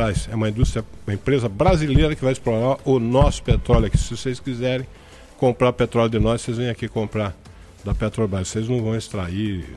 Petrobras é uma empresa brasileira que vai explorar o nosso petróleo aqui. Se vocês quiserem comprar petróleo de nós, vocês vêm aqui comprar da Petrobras. Vocês não vão extrair.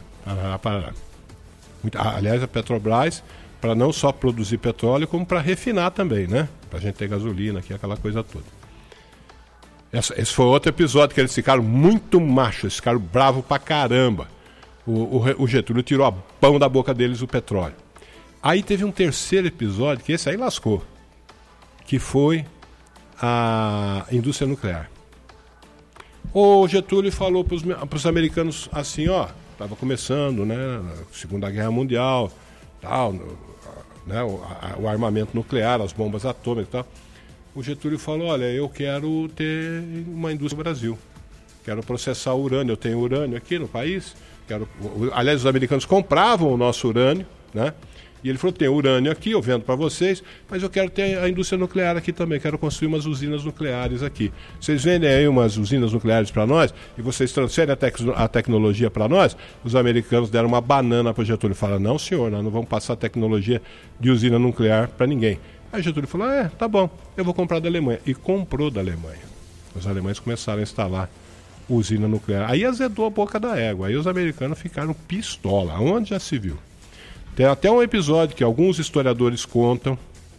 Aliás, a Petrobras, para não só produzir petróleo, como para refinar também, né? Para a gente ter gasolina aqui, aquela coisa toda. Esse foi outro episódio que eles ficaram muito machos, eles ficaram bravos pra caramba. O Getúlio tirou a pão da boca deles o petróleo. Aí teve um terceiro episódio, que esse aí lascou, que foi a indústria nuclear. O Getúlio falou para os americanos assim, estava começando, né, a Segunda Guerra Mundial, tal, né, o armamento nuclear, as bombas atômicas e tal. O Getúlio falou, olha, eu quero ter uma indústria no Brasil, quero processar urânio, eu tenho urânio aqui no país, aliás, os americanos compravam o nosso urânio, né? E ele falou, tem urânio aqui, eu vendo para vocês, mas eu quero ter a indústria nuclear aqui também, quero construir umas usinas nucleares aqui. Vocês vendem aí umas usinas nucleares para nós e vocês transferem a tecnologia para nós? Os americanos deram uma banana para o Getúlio e falaram, não senhor, nós não vamos passar tecnologia de usina nuclear para ninguém. Aí o Getúlio falou, tá bom, eu vou comprar da Alemanha. E comprou da Alemanha. Os alemães começaram a instalar usina nuclear. Aí azedou a boca da égua, aí os americanos ficaram pistola, onde já se viu. Tem até um episódio que alguns historiadores contam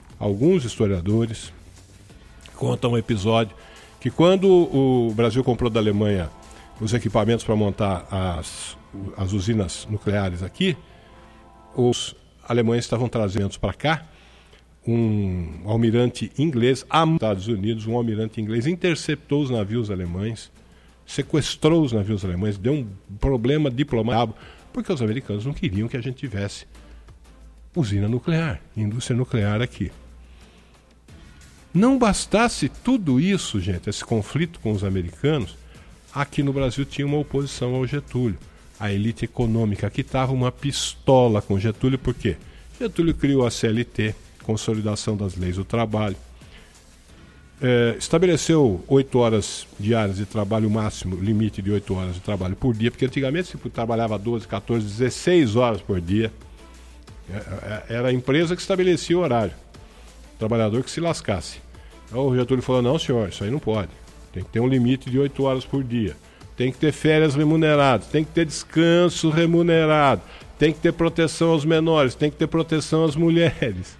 um episódio que quando o Brasil comprou da Alemanha os equipamentos para montar as usinas nucleares aqui, os alemães estavam trazendo para cá um almirante inglês, Estados Unidos, um almirante inglês interceptou os navios alemães, sequestrou os navios alemães, deu um problema diplomático, porque os americanos não queriam que a gente tivesse usina nuclear, indústria nuclear aqui. Não bastasse tudo isso, gente, esse conflito com os americanos, aqui no Brasil tinha uma oposição ao Getúlio. A elite econômica aqui estava uma pistola com Getúlio, por quê? Getúlio criou a CLT, Consolidação das Leis do Trabalho, estabeleceu 8 horas diárias de trabalho máximo, limite de 8 horas de trabalho por dia, porque antigamente se trabalhava 12, 14, 16 horas por dia. Era a empresa que estabelecia o horário, o trabalhador que se lascasse. Então o Getúlio falou, não senhor, isso aí não pode, tem que ter um limite de 8 horas por dia, tem que ter férias remuneradas, tem que ter descanso remunerado, tem que ter proteção aos menores, tem que ter proteção às mulheres.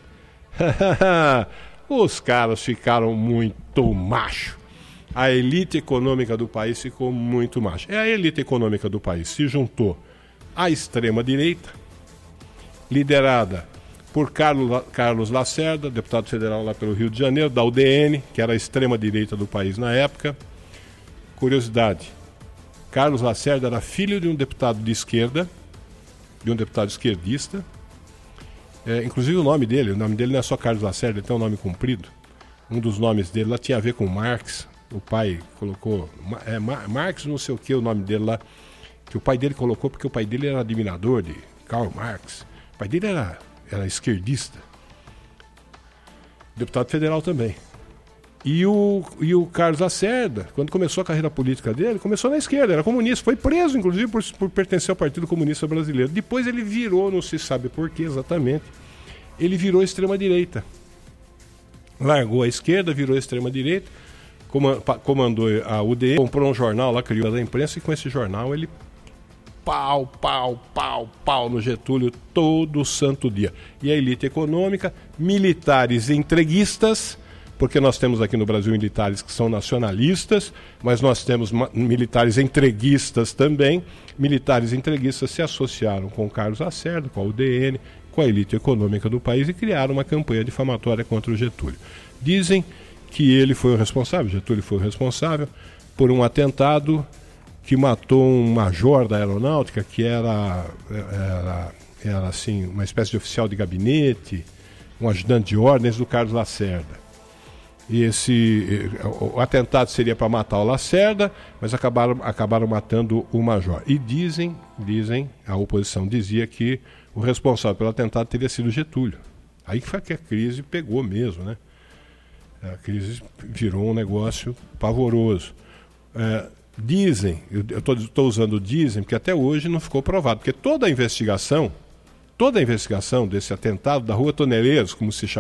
Os caras ficaram muito macho. A elite econômica do país ficou muito macho. A elite econômica do país se juntou à extrema-direita, liderada por Carlos Lacerda, deputado federal lá pelo Rio de Janeiro, da UDN, que era a extrema-direita do país na época. Curiosidade, Carlos Lacerda era filho de um deputado de esquerda, de um deputado esquerdista. Inclusive o nome dele não é só Carlos Lacerda, ele tem um nome comprido. Um dos nomes dele lá tinha a ver com Marx. O pai colocou Marx não sei o que, o nome dele lá, que o pai dele colocou porque o pai dele era admirador de Karl Marx. O pai dele era esquerdista. Deputado federal também. E o Carlos Lacerda, quando começou a carreira política dele, começou na esquerda, era comunista, foi preso inclusive por pertencer ao Partido Comunista Brasileiro. Depois ele virou, não se sabe por que exatamente, ele virou extrema-direita. Largou a esquerda, virou extrema-direita, comandou a UDN, comprou um jornal lá, criou da imprensa, e com esse jornal ele pau no Getúlio todo santo dia. E a elite econômica, militares entreguistas, porque nós temos aqui no Brasil militares que são nacionalistas, mas nós temos militares entreguistas também. Militares entreguistas se associaram com o Carlos Lacerda, com a UDN, com a elite econômica do país e criaram uma campanha difamatória contra o Getúlio. Dizem que ele foi o responsável, Getúlio foi o responsável, por um atentado que matou um major da aeronáutica, que era assim, uma espécie de oficial de gabinete, um ajudante de ordens do Carlos Lacerda. E o atentado seria para matar o Lacerda, mas acabaram matando o major. E dizem, a oposição dizia que o responsável pelo atentado teria sido Getúlio. Aí foi que a crise pegou mesmo, né? A crise virou um negócio pavoroso. Dizem, eu estou usando dizem, porque até hoje não ficou provado, porque toda a investigação desse atentado da Rua Toneleiros, como se chama,